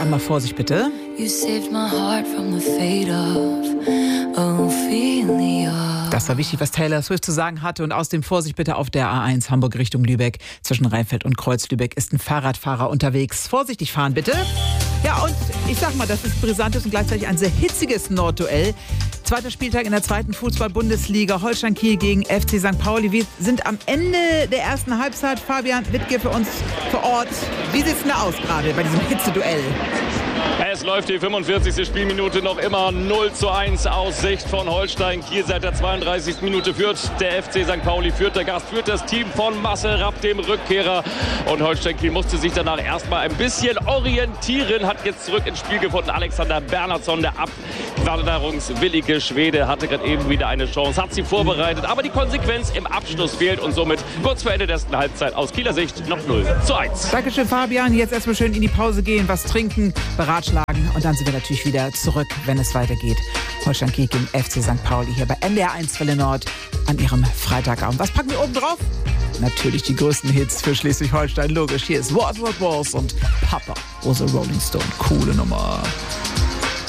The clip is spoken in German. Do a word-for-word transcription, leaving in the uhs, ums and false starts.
Einmal Vorsicht bitte. You saved my heart from the fate of Ophelia. Das war wichtig, was Taylor Swift zu sagen hatte. Und aus dem Vorsicht bitte auf der A eins Hamburg Richtung Lübeck. Zwischen Rheinfeld und Kreuz-Lübeck ist ein Fahrradfahrer unterwegs. Vorsichtig fahren bitte. Ja, und ich sag mal, das ist ein brisantes und gleichzeitig ein sehr hitziges Nordduell. Zweiter Spieltag in der zweiten Fußball-Bundesliga. Holstein Kiel gegen F C Sankt Pauli. Wir sind am Ende der ersten Halbzeit. Fabian Wittke für uns vor Ort. Wie sieht es denn da aus gerade bei diesem Hitzeduell? Es läuft die fünfundvierzigste Spielminute noch immer null zu eins aus Sicht von Holstein Kiel. Seit der zweiunddreißigsten Minute führt der F C Sankt Pauli, führt der Gast, führt das Team von Marcel Rapp, dem Rückkehrer. Und Holstein Kiel musste sich danach erstmal ein bisschen orientieren, hat jetzt zurück ins Spiel gefunden. Alexander Bernhardsson, der abwanderungswillige Schwede, hatte gerade eben wieder eine Chance, hat sie vorbereitet. Aber die Konsequenz im Abschluss fehlt und somit kurz vor Ende der ersten Halbzeit aus Kieler Sicht noch null zu eins. Dankeschön, Fabian. Jetzt erstmal schön in die Pause gehen, was trinken, beratschlagen und dann sind wir natürlich wieder zurück, wenn es weitergeht. Holstein Kiel gegen F C Sankt Pauli hier bei N D R eins Welle Nord an ihrem Freitagabend. Was packen wir oben drauf? Natürlich die größten Hits für Schleswig-Holstein. Logisch, hier ist What What Was und Papa was a Rolling Stone. Coole Nummer.